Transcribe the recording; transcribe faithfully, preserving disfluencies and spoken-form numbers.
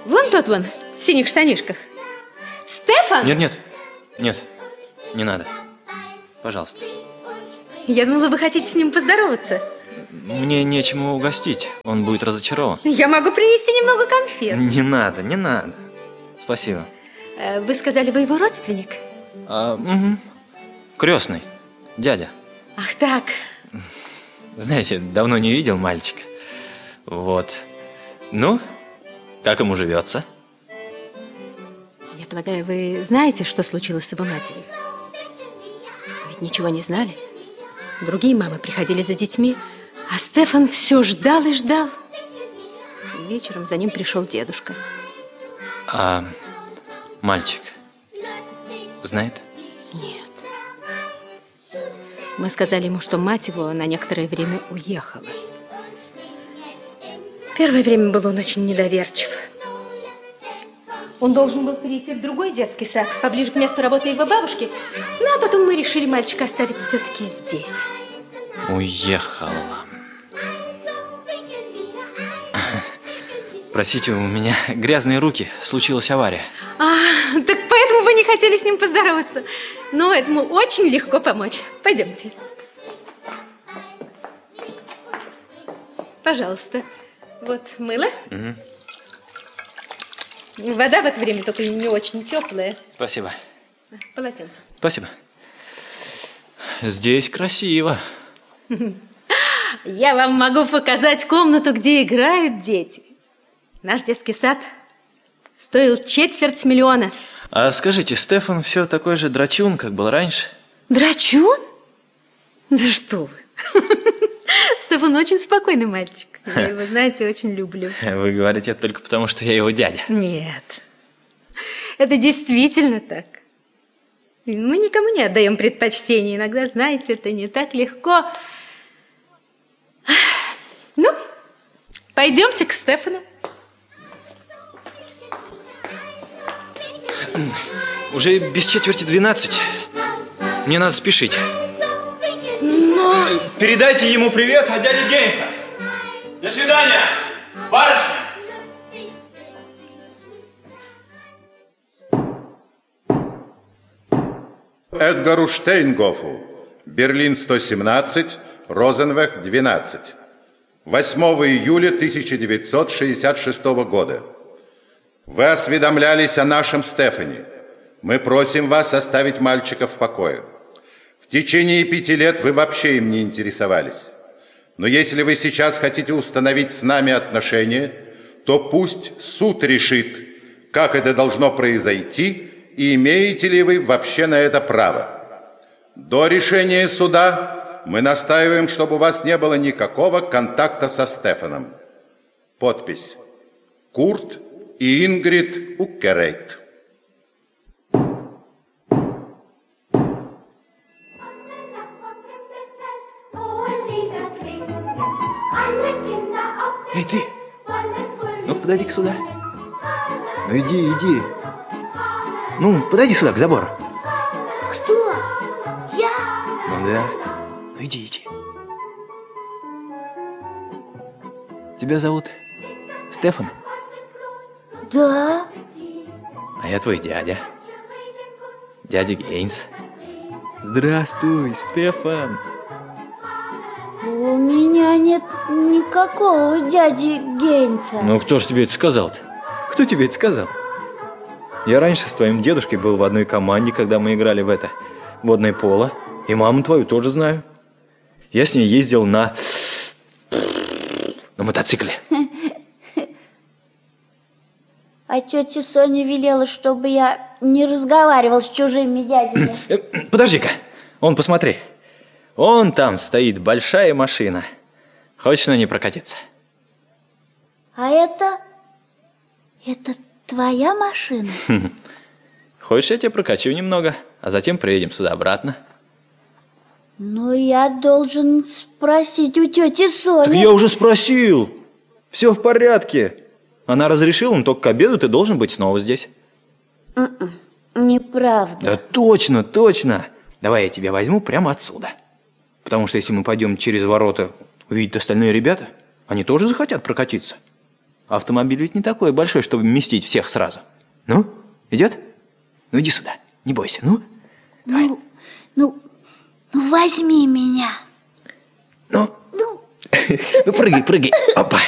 Вон тот вон, в синих штанишках. Стефан? Нет, нет, нет, не надо. Пожалуйста. Я думала, вы хотите с ним поздороваться. Мне нечем его угостить, он будет разочарован. Я могу принести немного конфет. Не надо, не надо. Спасибо. Вы сказали, вы его родственник? А, угу. Крестный, дядя. Ах так. Знаете, давно не видел мальчика. Вот. Ну, как ему живется? Я полагаю, вы знаете, что случилось с его матерью? Ведь ничего не знали. Другие мамы приходили за детьми, а Стефан все ждал и ждал. И вечером за ним пришел дедушка. А мальчик знает? Нет. Мы сказали ему, что мать его на некоторое время уехала. Первое время был он очень недоверчив. Он должен был перейти в другой детский сад, поближе к месту работы его бабушки. Ну, а потом мы решили мальчика оставить все-таки здесь. Уехала. Простите, у меня грязные руки, случилась авария. А, так поэтому вы не хотели с ним поздороваться. Но этому очень легко помочь. Пойдемте. Пожалуйста. Вот мыло. Угу. Вода в это время только не очень теплая. Спасибо. Полотенце. Спасибо. Здесь красиво. Я вам могу показать комнату, где играют дети. Наш детский сад стоил четверть миллиона. А скажите, Стефан все такой же драчун, как был раньше? Драчун? Да что вы. Стефан очень спокойный мальчик. Я его, знаете, очень люблю. Вы говорите это только потому, что я его дядя. Нет. Это действительно так. Мы никому не отдаем предпочтение. Иногда, знаете, это не так легко. Ну, пойдемте к Стефану. Уже без четверти двенадцать. Мне надо спешить. Но... Передайте ему привет от дяди Гейнса. До свидания, барышня. Эдгару Штейнгофу, Берлин сто семнадцать, Розенвех двенадцать. восьмого июля тысяча девятьсот шестьдесят шестого года. Вы осведомлялись о нашем Стефане. Мы просим вас оставить мальчика в покое. В течение пяти лет вы вообще им не интересовались. Но если вы сейчас хотите установить с нами отношения, то пусть суд решит, как это должно произойти и имеете ли вы вообще на это право. До решения суда мы настаиваем, чтобы у вас не было никакого контакта со Стефаном. Подпись: Курт и Ингрид Уккерейт. Эй, ты! Ну, подойди-ка сюда. Ну, иди, иди. Ну, подойди сюда, к забору. Кто? Я? Ну, да. Ну, иди, иди. Тебя зовут Стефан? Да. А я твой дядя. Дядя Гейнс. Здравствуй, Стефан. У меня нет никакого дяди Гейнса. Ну, кто же тебе это сказал-то? Кто тебе это сказал? Я раньше с твоим дедушкой был в одной команде, когда мы играли в это водное поло. И маму твою тоже знаю. Я с ней ездил на... на мотоцикле. А тетя Соня велела, чтобы я не разговаривал с чужими дядями. Подожди-ка, вон посмотри. Вон там стоит большая машина. Хочешь на ней прокатиться? А это... это твоя машина? Хочешь, я тебя прокачу немного, а затем приедем сюда обратно? Но я должен спросить у тети Сони. Так я уже спросил. Все в порядке. Она разрешила, но только к обеду ты должен быть снова здесь. Mm-mm, неправда. Да точно, точно. Давай я тебя возьму прямо отсюда. Потому что если мы пойдем через ворота, увидят остальные ребята, они тоже захотят прокатиться. Автомобиль ведь не такой большой, чтобы вместить всех сразу. Ну, идет? Ну, иди сюда, не бойся, ну. Давай. Ну, ну, ну возьми меня. Ну, Ну, ну прыгай, прыгай. Опа.